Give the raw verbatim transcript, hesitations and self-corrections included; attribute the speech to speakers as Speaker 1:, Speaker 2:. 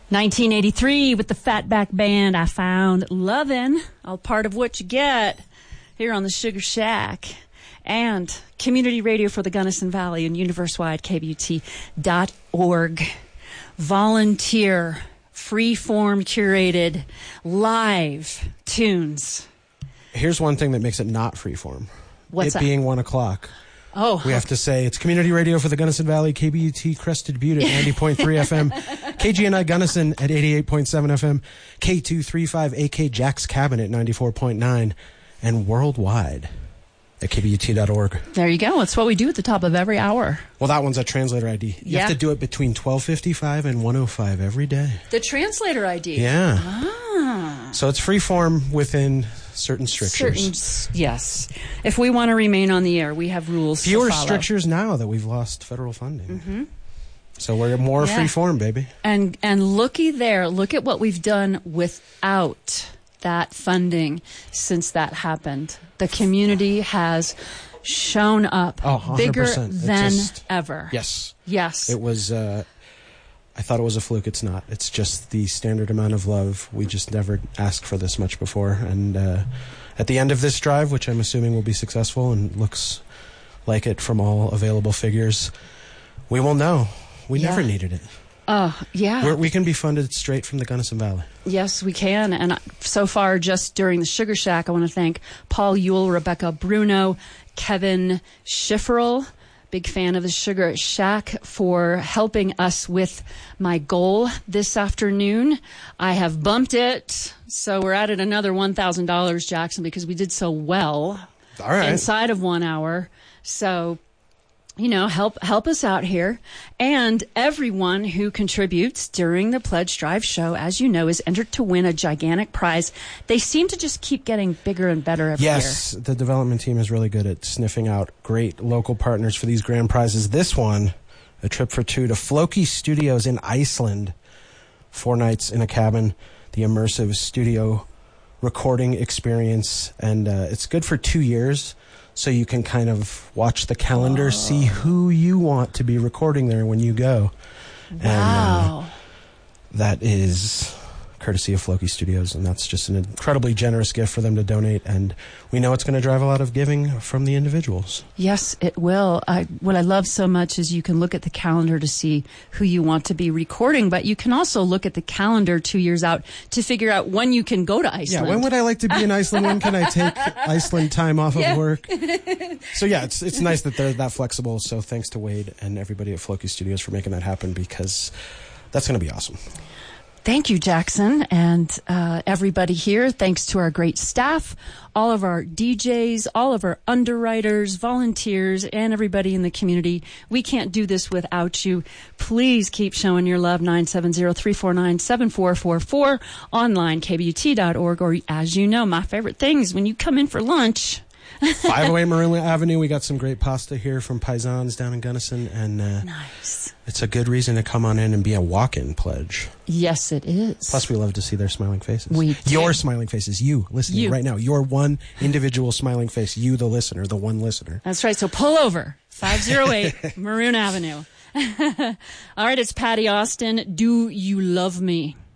Speaker 1: nineteen eighty-three with the Fatback Band, I Found Lovin', all part of what you get here on the Sugar Shack. And community radio for the Gunnison Valley and universe-wide K B U T dot org. Volunteer, free-form curated, live tunes.
Speaker 2: Here's one thing that makes it not freeform.
Speaker 1: What's
Speaker 2: it
Speaker 1: that?
Speaker 2: being one o'clock.
Speaker 1: Oh.
Speaker 2: We have to say it's community radio for the Gunnison Valley, K B U T Crested Butte at ninety point three F M, K G N I Gunnison at eighty-eight point seven F M, K two thirty-five A K Jack's Cabin at ninety-four point nine, and worldwide at K B U T dot org.
Speaker 1: There you go. It's what we do at the top of every hour.
Speaker 2: Well, that one's a translator I D. You
Speaker 1: Yeah.
Speaker 2: have to do it between twelve fifty-five and one oh five every day.
Speaker 1: The translator I D.
Speaker 2: Yeah.
Speaker 1: Ah.
Speaker 2: So it's freeform within certain strictures.
Speaker 1: Certain, yes. If we want to remain on the air, we have rules
Speaker 2: Fewer
Speaker 1: to follow.
Speaker 2: strictures now that we've lost federal funding. Mm-hmm. So we're more
Speaker 1: Yeah.
Speaker 2: freeform, baby.
Speaker 1: And and looky there, look at what we've done without that funding since that happened. The community has shown up
Speaker 2: Oh, one hundred
Speaker 1: bigger
Speaker 2: percent. It
Speaker 1: than
Speaker 2: just-
Speaker 1: ever.
Speaker 2: Yes.
Speaker 1: Yes.
Speaker 2: It was, uh, I thought it was a fluke. It's not. It's just the standard amount of love. We just never asked for this much before. And uh, at the end of this drive, which I'm assuming will be successful and looks like it from all available figures, we will know. We
Speaker 1: Yeah.
Speaker 2: never needed it.
Speaker 1: Oh, yeah.
Speaker 2: We're, we can be funded straight from the Gunnison Valley.
Speaker 1: Yes, we can. And I- so far, just during the Sugar Shack, I want to thank Paul Ewell, Rebecca Bruno, Kevin Schifferl, big fan of the Sugar Shack, for helping us with my goal this afternoon. I have bumped it, so we're at it another one thousand dollars, Jackson, because we did so well
Speaker 2: All right.
Speaker 1: inside of one hour. So, you know, help help us out here. And everyone who contributes during the Pledge Drive show, as you know, is entered to win a gigantic prize. They seem to just keep getting bigger and better every
Speaker 2: Yes, the development team is really good at sniffing out great local partners for these grand prizes. This one, a trip for two to Floki Studios in Iceland. Four nights in a cabin, the immersive studio recording experience. And uh, it's good for two years. So you can kind of watch the calendar, oh. see who you want to be recording there when you go.
Speaker 1: Wow.
Speaker 2: And, uh, that is courtesy of Floki Studios, and that's just an incredibly generous gift for them to donate. And we know it's going to drive a lot of giving from the individuals.
Speaker 1: Yes, it will. I, what I love so much is you can look at the calendar to see who you want to be recording, but you can also look at the calendar two years out to figure out when you can go to Iceland.
Speaker 2: Yeah, when would I like to be in Iceland? When can I take Iceland time off
Speaker 1: Yeah.
Speaker 2: of work? So yeah, it's it's nice that they're that flexible. So thanks to Wade and everybody at Floki Studios for making that happen, because that's going to be awesome.
Speaker 1: Thank you, Jackson, and uh, everybody here. Thanks to our great staff, all of our D Js, all of our underwriters, volunteers, and everybody in the community. We can't do this without you. Please keep showing your love. nine seven zero, three four nine, seven four four four, online, K B U T dot org, or as you know, my favorite thing is when you come in for lunch.
Speaker 2: five oh eight Maroon Avenue. We got some great pasta here from Paisans down in Gunnison, and uh,
Speaker 1: Nice.
Speaker 2: it's a good reason to come on in and be a walk-in pledge.
Speaker 1: Yes, it is.
Speaker 2: Plus, we love to see their smiling faces.
Speaker 1: We do.
Speaker 2: Your smiling faces, you listening
Speaker 1: You.
Speaker 2: right now. Your one individual smiling face, you the listener, the one listener.
Speaker 1: That's right. So pull over. five oh eight Maroon Avenue. All right, it's Patty Austin. Do you love me?